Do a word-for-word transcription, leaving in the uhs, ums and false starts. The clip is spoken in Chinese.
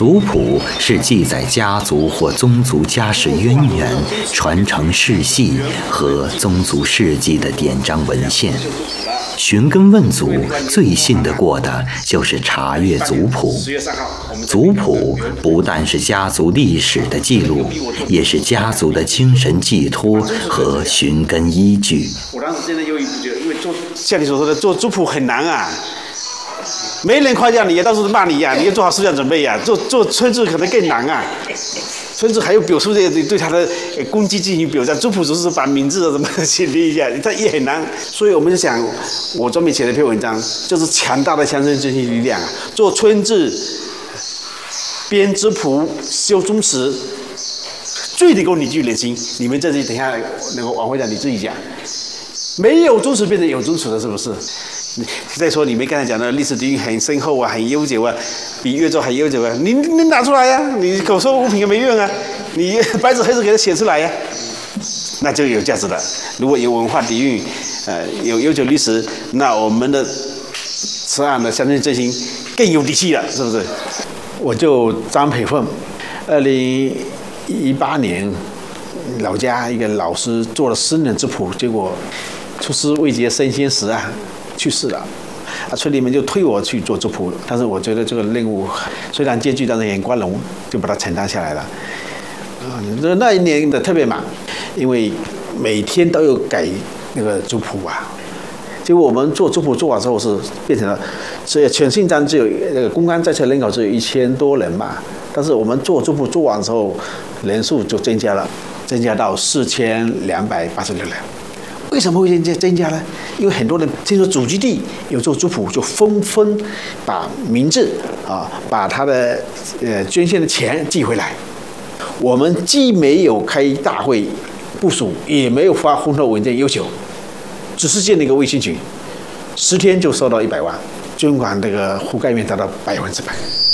族谱是记载家族或宗族家世渊源、传承世系和宗族事迹的典章文献。寻根问族最信得过的就是查阅族谱。族谱不但是家族历史的记录，也是家族的精神寄托和寻根依据。 我当时真的有一觉得，因为做像你所说的做族谱很难啊，没人夸奖你，也到处都骂你呀、啊，你要做好思想准备呀、啊。做做村志可能更难啊。村志还有表述这对他的功绩进行表彰，族谱只是把名字什么写一下，它也很难。所以我们就想，我专门写了一篇文章，就是强大的乡村振兴力量啊，做村志、编族谱、修宗祠，最能够凝聚人心。你们这里等一下那个王会长你自己讲，没有宗祠变成有宗祠了，是不是？再说你们刚才讲的历史底蕴很深厚啊，很悠久啊，比越州还悠久啊，你你拿出来呀、啊，你口说无凭也没用啊，你白纸黑字给它写出来呀、啊，那就有价值了。如果有文化底蕴，呃，有悠久历史，那我们的此案的乡村振兴更有底气了，是不是？我就张培凤，二零一八年老家一个老师做了私人族谱，结果出师未捷身先死啊。去世了，啊，村里面就推我去做族谱，但是我觉得这个任务虽然艰巨，但是很光荣，就把它承担下来了。啊，那一年的特别忙，因为每天都有改那个族谱啊。结果我们做族谱做完之后是变成了，所以全信章只有那个公安在册人口只有一千多人嘛，但是我们做族谱做完之后，人数就增加了，增加到四千两百八十六人。为什么会增加增加呢？因为很多人听说祖籍地有做族谱，就纷纷把名字啊，把他的呃捐献的钱寄回来。我们既没有开大会部署，也没有发烘托文件要求，只是建了一个微信群，十天就收到一百万，捐款这个覆盖面达到百分之百。